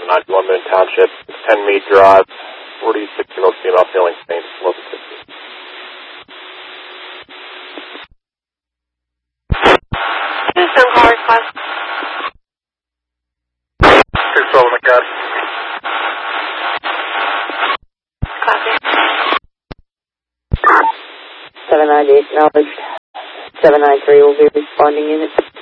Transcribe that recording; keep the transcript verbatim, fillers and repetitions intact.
seven nine one Moon Township, ten Mead Drive, forty-six-year-old female feeling pain, local fifty. Houston, call request. six twelve McCad. Copy. seven ninety-eight acknowledged. seven nine three will be responding unit.